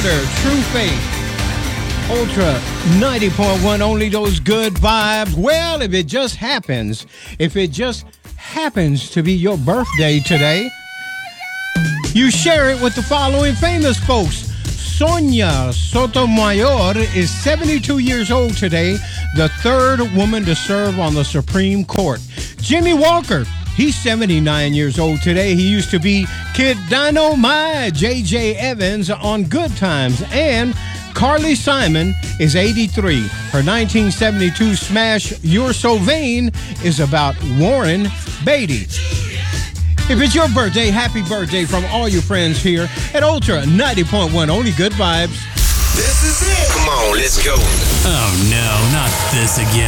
Porter, True Faith. Ultra 90.1, only those good vibes. Well, if it just happens to be your birthday today, you share it with the following famous folks. Sonia Sotomayor is 72 years old today, the third woman to serve on the Supreme Court. Jimmy Walker, he's 79 years old today. He used to be Kid Dynamite, J.J. Evans on Good Times. And Carly Simon is 83. Her 1972 smash You're So Vain is about Warren Beatty. If it's your birthday, happy birthday from all your friends here at Ultra 90.1, only good vibes. This is it. Come on, let's go. Oh no, not this again.